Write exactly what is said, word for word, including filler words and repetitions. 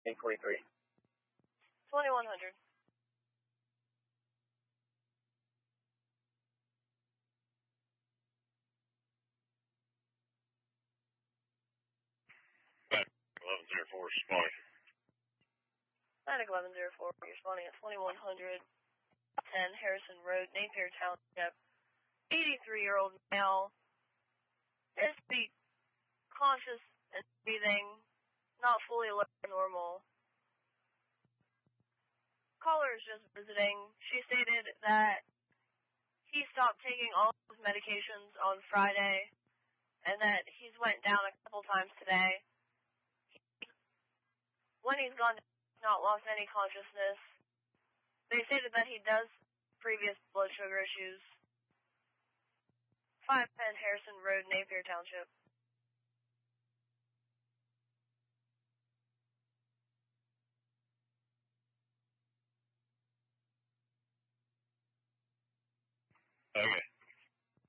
eight forty-three. twenty-one hundred. eleven zero four, responding. Atlantic eleven zero four, responding at twenty-one hundred, ten Harrison Road, Napier Township. eighty-three-year-old male, is to be conscious and breathing, not fully alert or normal. Caller is just visiting. She stated that he stopped taking all of his medications on Friday and that he's went down a couple times today. He, when he's gone down, he's not lost any consciousness. They stated that he does previous blood sugar issues. five ten Harrison Road, Napier Township. Okay.